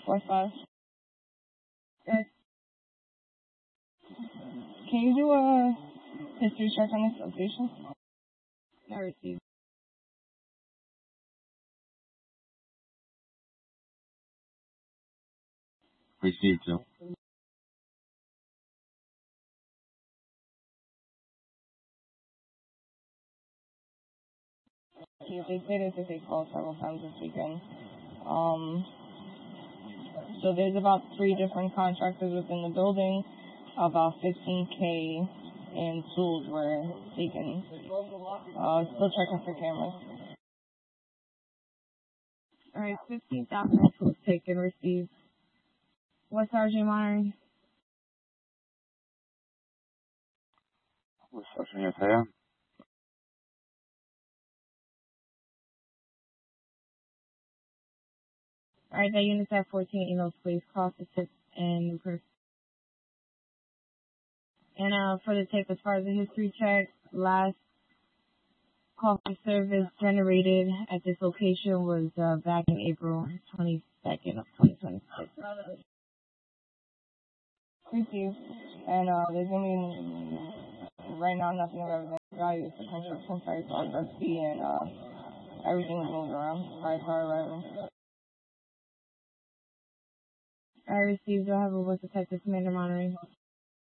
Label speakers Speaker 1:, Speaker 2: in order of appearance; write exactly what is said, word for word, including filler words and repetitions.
Speaker 1: four five. Good. Can you do a history check on this location? I received.
Speaker 2: Received, sir.
Speaker 1: They say this if they call several times this weekend. Um, so there's about three different contractors within the building. About fifteen K in tools were taken. Uh, still checking for cameras. All right, fifteen thousand tools taken, received. What's Sergeant monitoring?
Speaker 2: Reception, yes, I am.
Speaker 1: All right, that unit's at fourteen emails, please. Cross the tip and proof. And uh, for the tape, as far as the history check, last call for service generated at this location was uh, back in April twenty-second of twenty twenty-six. Thank you. And uh, there's going to be, right now, nothing of everything. Value is one hundred percent price on R C and uh, everything is moved around. Price car arrival. I received, I have a voice detective, Commander monitoring.